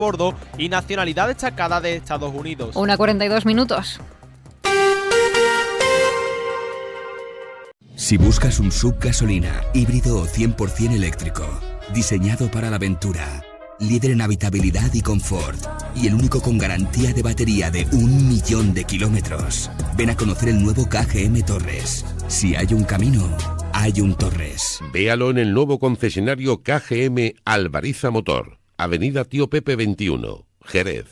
bordo y nacionalidad destacada de Estados Unidos. 1:42. Si buscas un SUV gasolina, híbrido o 100% eléctrico, diseñado para la aventura, líder en habitabilidad y confort, y el único con garantía de batería de 1 millón de kilómetros, ven a conocer el nuevo KGM Torres. Si hay un camino, hay un Torres. Véalo en el nuevo concesionario KGM Alvariza Motor, Avenida Tío Pepe 21, Jerez.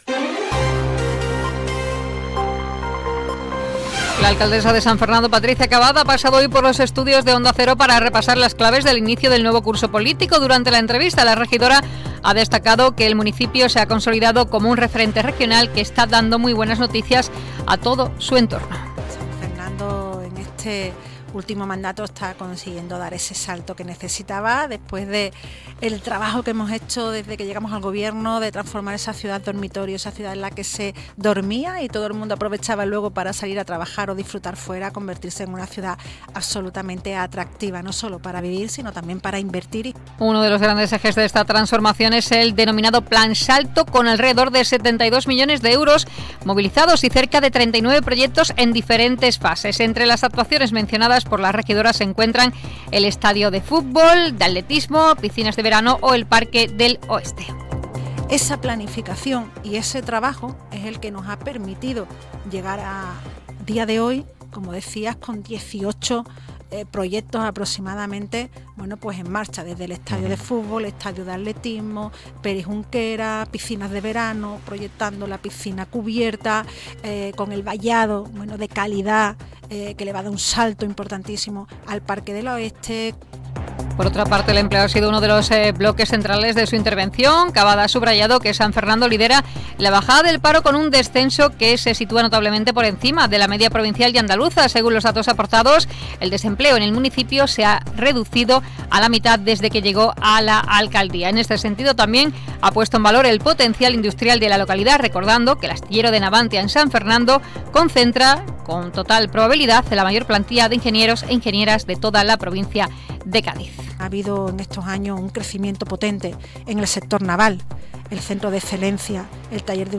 La alcaldesa de San Fernando, Patricia Cavada, ha pasado hoy por los estudios de Onda Cero para repasar las claves del inicio del nuevo curso político. Durante la entrevista, la regidora ha destacado que el municipio se ha consolidado como un referente regional que está dando muy buenas noticias a todo su entorno. San Fernando en este último mandato está consiguiendo dar ese salto que necesitaba después de el trabajo que hemos hecho desde que llegamos al gobierno de transformar esa ciudad dormitorio, esa ciudad en la que se dormía y todo el mundo aprovechaba luego para salir a trabajar o disfrutar fuera, convertirse en una ciudad absolutamente atractiva, no solo para vivir, sino también para invertir. Uno de los grandes ejes de esta transformación es el denominado Plan Salto, con alrededor de 72 millones de euros movilizados y cerca de 39 proyectos en diferentes fases. Entre las actuaciones mencionadas por la regidora se encuentran el estadio de fútbol, de atletismo, piscinas de verano o el Parque del Oeste. Esa planificación y ese trabajo es el que nos ha permitido llegar a día de hoy, como decías, con 18 proyectos aproximadamente, pues en marcha, desde el estadio de fútbol, estadio de atletismo, Pérez Junquera, piscinas de verano, proyectando la piscina cubierta, con el vallado, de calidad, que le va a dar un salto importantísimo al Parque del Oeste. Por otra parte, el empleo ha sido uno de los bloques centrales de su intervención. Cavada ha subrayado que San Fernando lidera la bajada del paro con un descenso que se sitúa notablemente por encima de la media provincial y andaluza. Según los datos aportados, el desempleo en el municipio se ha reducido a la mitad desde que llegó a la alcaldía. En este sentido, también ha puesto en valor el potencial industrial de la localidad, recordando que el astillero de Navantia en San Fernando concentra con total probabilidad la mayor plantilla de ingenieros e ingenieras de toda la provincia de Cádiz. Ha habido en estos años un crecimiento potente en el sector naval, el centro de excelencia, el taller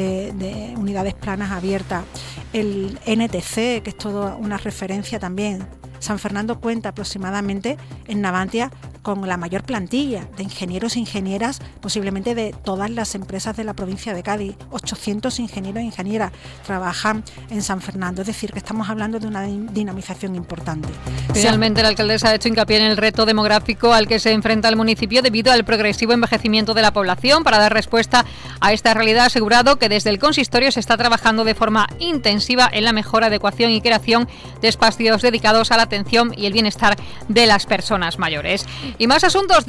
de unidades planas abiertas, el NTC, que es toda una referencia también. San Fernando cuenta aproximadamente en Navantia con la mayor plantilla de ingenieros e ingenieras posiblemente de todas las empresas de la provincia de Cádiz. 800 ingenieros e ingenieras trabajan en San Fernando, es decir, que estamos hablando de una dinamización importante. Finalmente, la alcaldesa ha hecho hincapié en el reto demográfico al que se enfrenta el municipio debido al progresivo envejecimiento de la población. Para dar respuesta a esta realidad, ha asegurado que desde el consistorio se está trabajando de forma intensiva en la mejor adecuación y creación de espacios dedicados a la atención y el bienestar de las personas mayores. Y más asuntos,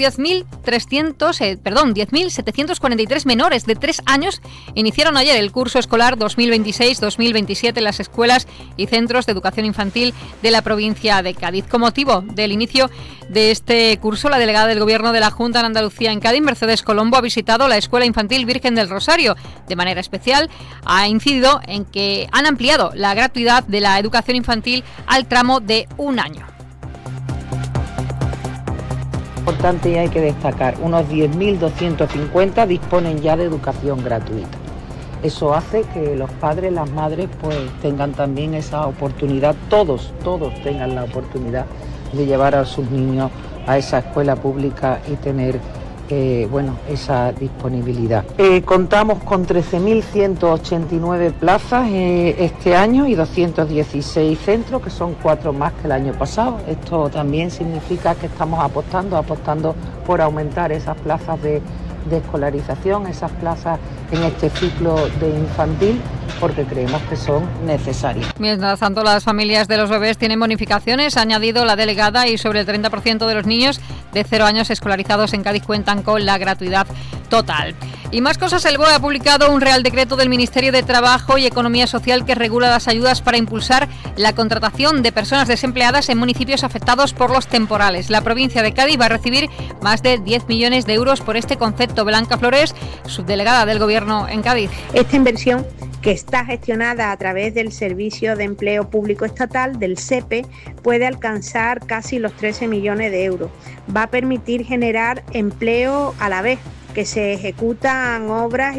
10.743 menores de 3 años iniciaron ayer el curso escolar 2026-2027 en las escuelas y centros de educación infantil de la provincia de Cádiz. Con motivo del inicio de este curso, la delegada del Gobierno de la Junta en Andalucía en Cádiz, Mercedes Colombo, ha visitado la Escuela Infantil Virgen del Rosario. De manera especial, ha incidido en que han ampliado la gratuidad de la educación infantil al tramo de 1 año. Importante y hay que destacar, unos 10.250 disponen ya de educación gratuita. Eso hace que los padres, las madres, tengan también esa oportunidad, todos tengan la oportunidad de llevar a sus niños a esa escuela pública y tener esa disponibilidad. Contamos con 13.189 plazas este año y 216 centros, que son 4 más que el año pasado. Esto también significa que estamos apostando por aumentar esas plazas de escolarización, esas plazas en este ciclo de infantil, porque creemos que son necesarias. Mientras tanto, las familias de los bebés tienen bonificaciones, ha añadido la delegada, y sobre el 30% de los niños de 0 años escolarizados en Cádiz cuentan con la gratuidad total. Y más cosas, el BOE ha publicado un Real Decreto del Ministerio de Trabajo y Economía Social que regula las ayudas para impulsar la contratación de personas desempleadas en municipios afectados por los temporales. La provincia de Cádiz va a recibir más de 10 millones de euros por este concepto. Blanca Flores, subdelegada del Gobierno en Cádiz. Esta inversión, que está gestionada a través del Servicio de Empleo Público Estatal, del SEPE, puede alcanzar casi los 13 millones de euros. Va a permitir generar empleo a la vez que se ejecutan obras